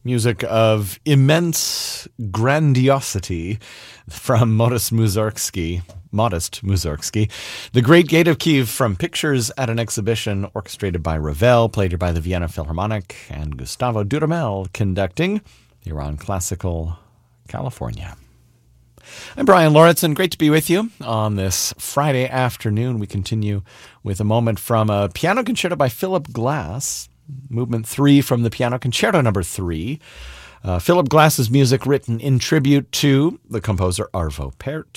Music of immense grandiosity from Modest Mussorgsky. The Great Gate of Kiev from Pictures at an Exhibition, orchestrated by Ravel, played by the Vienna Philharmonic, and Gustavo Dudamel conducting here on Classical California. I'm Brian Lauritsen. Great to be with you on this Friday afternoon. We continue with a moment from a piano concerto by Philip Glass, Movement 3 from the Piano Concerto No. 3. Philip Glass's music written in tribute to the composer Arvo Pärt.